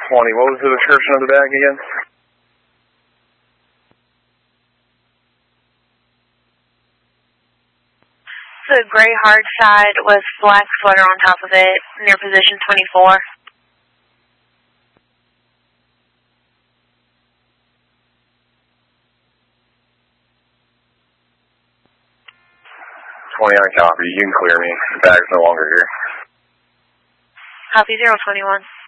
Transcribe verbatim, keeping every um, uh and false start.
twenty. What was the description of the bag again? The gray hard side with black sweater on top of it, near position twenty-four. twenty on copy. You can clear me. The bag's no longer here. Copy zero twenty-one.